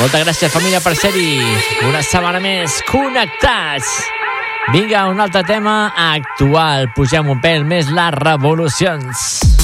Moltes gràcies, família, per ser-hi una setmana més connectats. Vinga, un altre tema actual. Pugem un pèl més les revolucions.